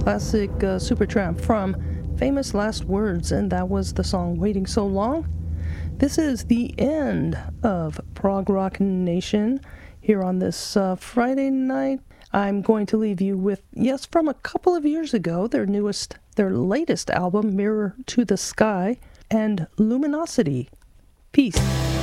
classic Supertramp from Famous Last Words, and that was the song Waiting So Long. This is the end of Prog Rock Nation here on this Friday night. I'm going to leave you with, yes, from a couple of years ago, their latest album, Mirror to the Sky, and Luminosity. Peace.